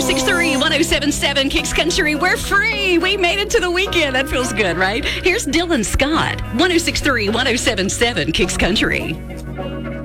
1063, 1077 Kicks Country. We're free. We made it to the weekend. That feels good, right? Here's Dylan Scott, 1063, 1077 Kicks Country.